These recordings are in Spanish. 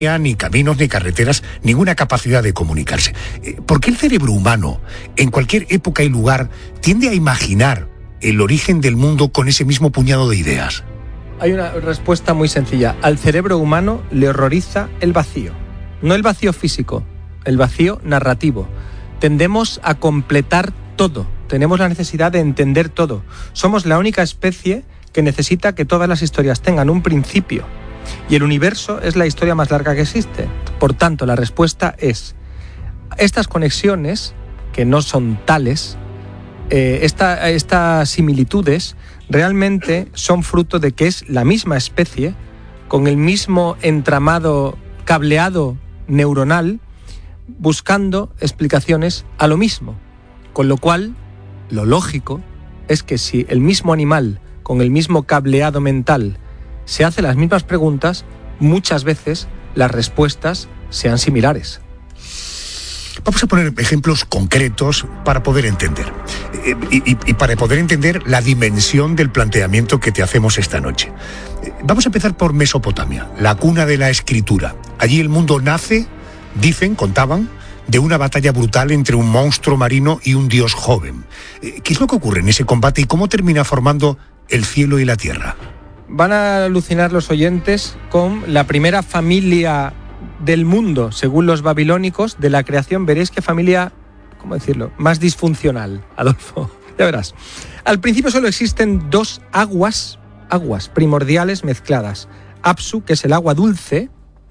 ni caminos, ni carreteras, ninguna capacidad de comunicarse. ¿Por qué el cerebro humano, en cualquier época y lugar, tiende a imaginar el origen del mundo con ese mismo puñado de ideas? Hay una respuesta muy sencilla. Al cerebro humano le horroriza el vacío. No el vacío físico, el vacío narrativo. Tendemos a completar todo. Tenemos la necesidad de entender todo. Somos la única especie que necesita que todas las historias tengan un principio. Y el universo es la historia más larga que existe. Por tanto, la respuesta es: estas conexiones, que no son tales, estas similitudes, realmente son fruto de que es la misma especie, con el mismo entramado cableado neuronal, buscando explicaciones a lo mismo. Con lo cual, lo lógico es que si el mismo animal, con el mismo cableado mental, se hace las mismas preguntas, muchas veces las respuestas sean similares. Vamos a poner ejemplos concretos para poder entender. Y para poder entender la dimensión del planteamiento que te hacemos esta noche. Vamos a empezar por Mesopotamia, la cuna de la escritura. Allí el mundo nace, contaban, de una batalla brutal entre un monstruo marino y un dios joven. ¿Qué es lo que ocurre en ese combate y cómo termina formando el cielo y la tierra? Van a alucinar los oyentes con la primera familia del mundo, según los babilónicos, de la creación. Veréis qué familia, ¿cómo decirlo?, más disfuncional, Adolfo. Ya verás. Al principio solo existen dos aguas primordiales mezcladas. Apsu, que es el agua dulce,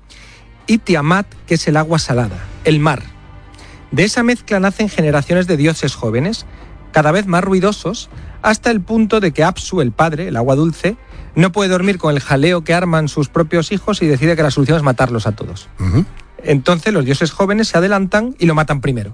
y Tiamat, que es el agua salada, el mar. De esa mezcla nacen generaciones de dioses jóvenes, cada vez más ruidosos, hasta el punto de que Apsu, el padre, el agua dulce, no puede dormir con el jaleo que arman sus propios hijos y decide que la solución es matarlos a todos. Entonces los dioses jóvenes se adelantan y lo matan primero.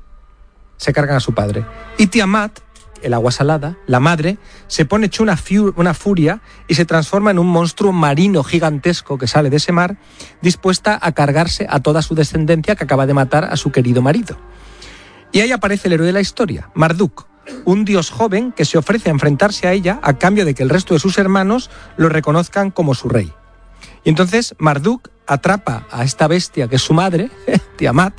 Se cargan a su padre. Y Tiamat, el agua salada, la madre, se pone hecho una furia y se transforma en un monstruo marino gigantesco que sale de ese mar, dispuesta a cargarse a toda su descendencia que acaba de matar a su querido marido. Y ahí aparece el héroe de la historia, Marduk, un dios joven que se ofrece a enfrentarse a ella a cambio de que el resto de sus hermanos lo reconozcan como su rey. Y entonces Marduk atrapa a esta bestia que es su madre, Tiamat,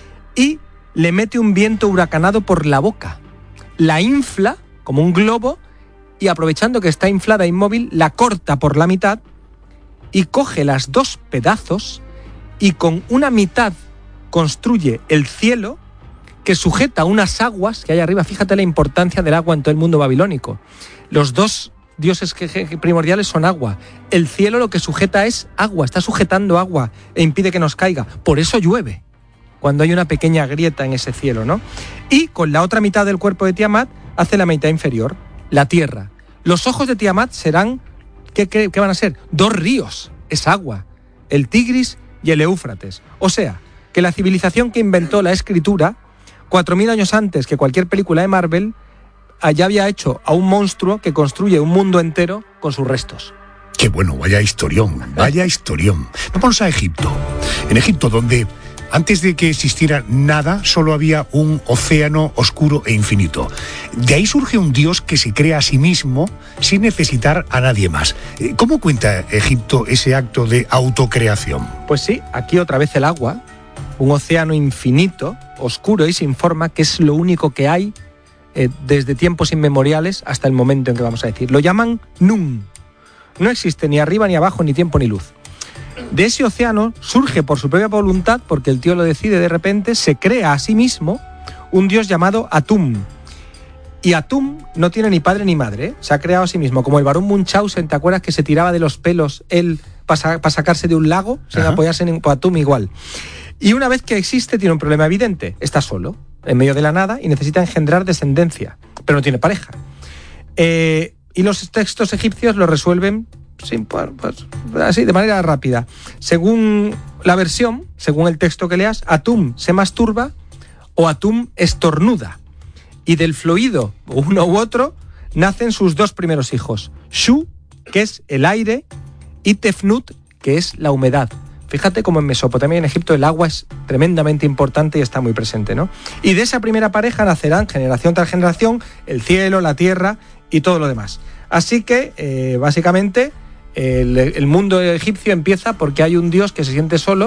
y le mete un viento huracanado por la boca. La infla como un globo y, aprovechando que está inflada e inmóvil, la corta por la mitad y coge las dos pedazos y con una mitad construye el cielo que sujeta unas aguas que hay arriba. Fíjate la importancia del agua en todo el mundo babilónico. Los dos dioses primordiales son agua. El cielo lo que sujeta es agua, está sujetando agua e impide que nos caiga. Por eso llueve cuando hay una pequeña grieta en ese cielo, ¿no? Y con la otra mitad del cuerpo de Tiamat hace la mitad inferior, la tierra. Los ojos de Tiamat serán, ¿qué van a ser? Dos ríos, es agua, el Tigris y el Éufrates. O sea, que la civilización que inventó la escritura 4.000 años antes que cualquier película de Marvel, ya había hecho a un monstruo que construye un mundo entero con sus restos. ¡Qué bueno! Vaya historión, vaya historión. Vamos a Egipto. En Egipto, donde antes de que existiera nada, solo había un océano oscuro e infinito. De ahí surge un dios que se crea a sí mismo sin necesitar a nadie más. ¿Cómo cuenta Egipto ese acto de autocreación? Pues sí, aquí otra vez el agua, un océano infinito, oscuro y sin forma, que es lo único que hay desde tiempos inmemoriales hasta el momento en que vamos a decir. Lo llaman Nun. No existe ni arriba ni abajo, ni tiempo ni luz. De ese océano surge por su propia voluntad, porque el tío lo decide de repente, se crea a sí mismo un dios llamado Atum. Y Atum no tiene ni padre ni madre, ¿eh? Se ha creado a sí mismo, como el barón Munchausen, ¿te acuerdas que se tiraba de los pelos él para sacarse de un lago, sin apoyarse en Atum igual? Y una vez que existe tiene un problema evidente, está solo, en medio de la nada, y necesita engendrar descendencia, pero no tiene pareja. Y los textos egipcios lo resuelven así, de manera rápida. Según la versión, según el texto que leas, Atum se masturba o Atum estornuda. Y del fluido, uno u otro, nacen sus dos primeros hijos. Shu, que es el aire, y Tefnut, que es la humedad. Fíjate cómo en Mesopotamia y en Egipto el agua es tremendamente importante y está muy presente, ¿no? Y de esa primera pareja nacerán, generación tras generación, el cielo, la tierra y todo lo demás. Así que, básicamente, El mundo egipcio empieza porque hay un dios que se siente solo